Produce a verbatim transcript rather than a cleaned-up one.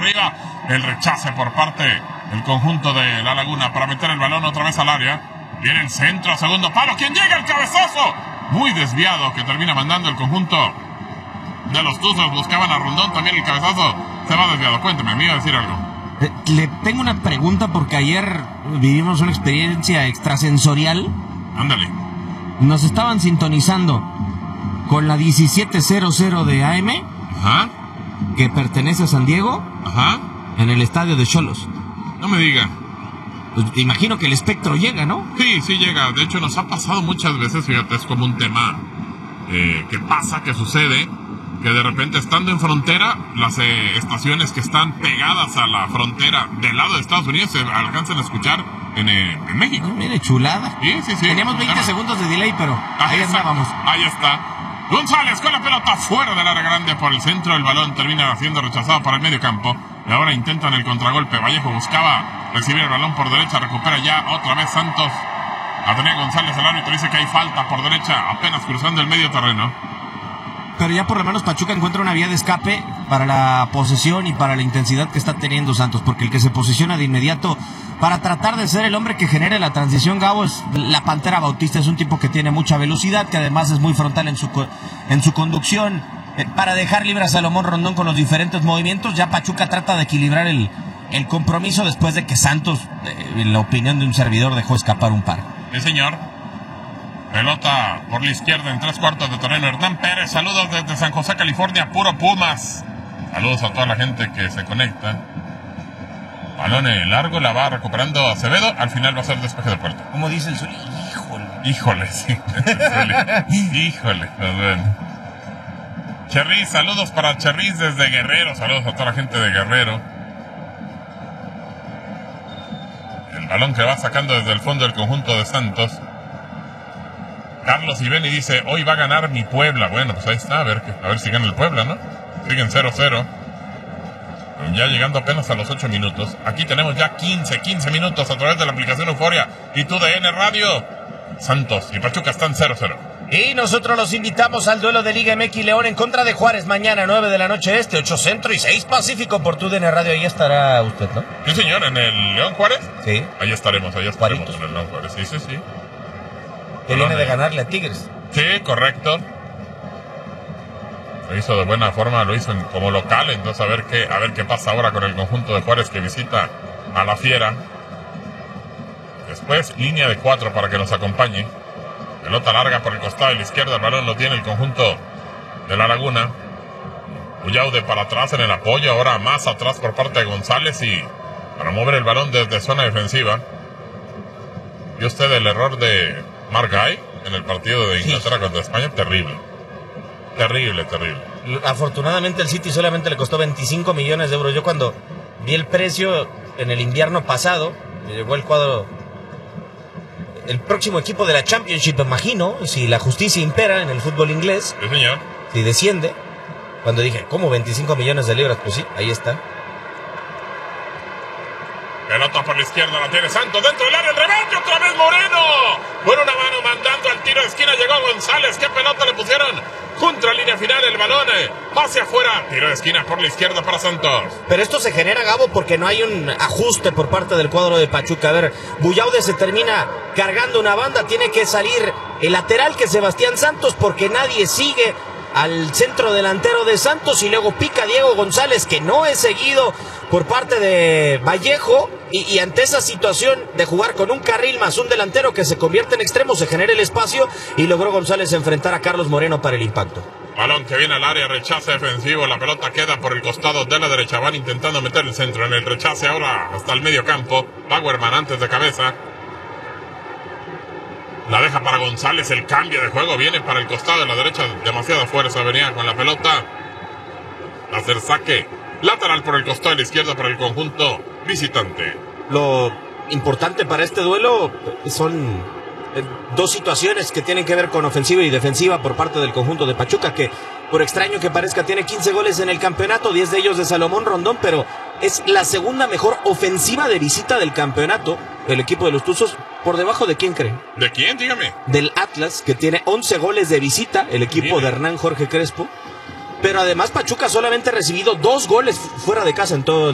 arriba. El rechace por parte del conjunto de La Laguna para meter el balón otra vez al área. Viene el centro a segundo palo. ¿Quién llega? El cabezazo. Muy desviado que termina mandando el conjunto de los Tuzos. Buscaban a Rondón. También el cabezazo se va desviado. Cuénteme, me iba a decir algo. Eh, le tengo una pregunta porque ayer vivimos una experiencia extrasensorial. Ándale. Nos estaban sintonizando con la diecisiete cero de A M. Ajá. Que pertenece a San Diego. Ajá. En el estadio de Xolos. No me diga. Pues imagino que el espectro llega, ¿no? Sí, sí llega. De hecho, nos ha pasado muchas veces, fíjate, es como un tema eh, que pasa, que sucede, que de repente estando en frontera, las eh, estaciones que están pegadas a la frontera del lado de Estados Unidos se alcanzan a escuchar en, eh, en México. Ah, mire, chulada. Sí, sí, sí. Teníamos veinte Ajá. segundos de delay, pero ahí, Ahí estábamos. está, ahí está. González con la pelota fuera del área grande por el centro. El balón termina siendo rechazado para el medio campo. Y ahora intentan el contragolpe. Vallejo buscaba recibir el balón por derecha. Recupera ya otra vez Santos. La tenía González. El árbitro dice que hay falta por derecha. Apenas cruzando el medio terreno. Pero ya por lo menos Pachuca encuentra una vía de escape para la posesión y para la intensidad que está teniendo Santos. Porque el que se posiciona de inmediato para tratar de ser el hombre que genere la transición, Gabo, es la Pantera Bautista. Es un tipo que tiene mucha velocidad, que además es muy frontal en su, en su conducción. Eh, para dejar libre a Salomón Rondón con los diferentes movimientos, ya Pachuca trata de equilibrar el, el compromiso después de que Santos, eh, en la opinión de un servidor, dejó escapar un par. Sí, señor. Pelota por la izquierda en tres cuartos de terreno. Hernán Pérez, saludos desde San José, California, puro Pumas. Saludos a toda la gente que se conecta. Balón largo, la va recuperando Acevedo. Al final va a ser despeje de puerta. Como dice el Zuli, híjole. Híjole, sí. Híjole, nos ven. Cherriz, saludos para Cherriz desde Guerrero. Saludos a toda la gente de Guerrero. El balón que va sacando desde el fondo del conjunto de Santos. Carlos Ibeni dice, hoy va a ganar mi Puebla. Bueno, pues ahí está, a ver, a ver si gana el Puebla, ¿no? Siguen cero cero. Ya llegando apenas a los ocho minutos. Aquí tenemos ya quince, quince minutos a través de la aplicación Euforia y tu D N Radio. Santos y Pachuca están cero cero. Y nosotros los invitamos al duelo de Liga M X León en contra de Juárez mañana, nueve de la noche este, ocho Centro y seis Pacífico por tu D N Radio. Ahí estará usted, ¿no? Sí, señor, en el León Juárez. Sí. Ahí estaremos, ahí estaremos Juaritos. en el León Juárez. Sí, sí, sí. Que viene de ganarle a Tigres. Sí, correcto. Lo hizo de buena forma, lo hizo en, como local, entonces a ver qué, a ver qué pasa ahora con el conjunto de Juárez que visita a la Fiera. Después, línea de cuatro para que nos acompañe. Pelota larga por el costado de la izquierda, el balón lo tiene el conjunto de La Laguna. Uyaude para atrás en el apoyo, ahora más atrás por parte de González y para mover el balón desde zona defensiva. ¿Vio usted el error de Marc Guy en el partido de Inglaterra sí. contra España? Terrible. Terrible, terrible. Afortunadamente el City solamente le costó veinticinco millones de euros. Yo cuando vi el precio en el invierno pasado, me llegó el cuadro, el próximo equipo de la Championship, imagino, si la justicia impera en el fútbol inglés. Sí, señor. Si desciende. Cuando dije, ¿cómo veinticinco millones de libras? Pues sí, ahí está. Pelota por la izquierda, la tiene Santos dentro del área, el remate, otra vez Moreno. Por una mano mandando al tiro de esquina, llegó González. ¿Qué pelota le pusieron? Junto a la línea final, el balón va hacia afuera. Tiro de esquina por la izquierda para Santos. Pero esto se genera, Gabo, porque no hay un ajuste por parte del cuadro de Pachuca. A ver, Buyaude se termina cargando una banda. Tiene que salir el lateral, que es Sebastián Santos, porque nadie sigue al centro delantero de Santos. Y luego pica Diego González, que no es seguido por parte de Vallejo. Y, y ante esa situación de jugar con un carril más un delantero que se convierte en extremo, se genera el espacio y logró González enfrentar a Carlos Moreno para el impacto. Balón que viene al área, rechace defensivo, la pelota queda por el costado de la derecha, van intentando meter el centro en el rechace ahora hasta el medio campo. Bauerman antes de cabeza. La deja para González, el cambio de juego viene para el costado de la derecha, demasiada fuerza venía con la pelota. Hacer saque lateral por el costado de la izquierda para el conjunto visitante. Lo importante para este duelo son dos situaciones que tienen que ver con ofensiva y defensiva por parte del conjunto de Pachuca, que por extraño que parezca tiene quince goles en el campeonato, diez de ellos de Salomón Rondón, pero es la segunda mejor ofensiva de visita del campeonato, el equipo de los Tuzos. ¿Por debajo de quién creen? ¿De quién? Dígame. Del Atlas, que tiene once goles de visita, el equipo Mire. de Hernán Jorge Crespo. Pero además Pachuca solamente ha recibido dos goles fuera de casa en todo